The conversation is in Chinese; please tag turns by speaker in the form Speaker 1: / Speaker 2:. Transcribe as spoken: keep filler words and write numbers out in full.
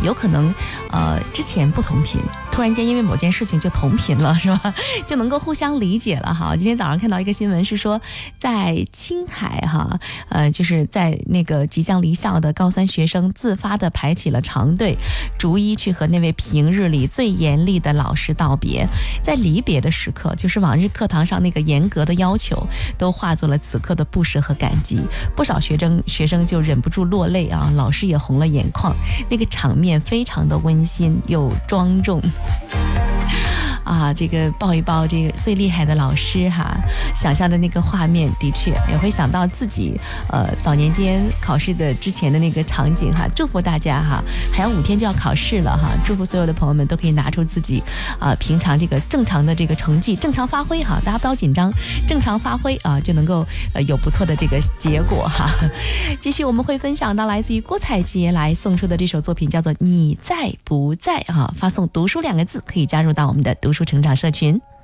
Speaker 1: 有可能呃之前不同频，突然间因为某件事情就同频了，是吧？就能够互相理解了哈。今天早上看到一个新闻是说，在青海哈，呃，就是在那个即将离校的高三学生自发的排起了长队，逐一去和那位平日里最严厉的老师道别。在离别的时刻，就是往日课堂上那个严格的要求，都化作了此刻的不舍和感激。不少学生学生就忍不住落泪啊，老师也红了眼眶，那个场面非常的温馨又庄重。啊，这个抱一抱这个最厉害的老师哈，想象的那个画面，的确也会想到自己呃早年间考试的之前的那个场景哈。祝福大家哈，还有五天就要考试了哈，祝福所有的朋友们都可以拿出自己啊、呃、平常这个正常的这个成绩，正常发挥哈，大家不要紧张，正常发挥啊就能够呃有不错的这个结果哈。继续我们会分享到来自于郭采洁来送出的这首作品，叫做《你在不在》哈，发送读书两个字可以加入到我们的读书成长社群。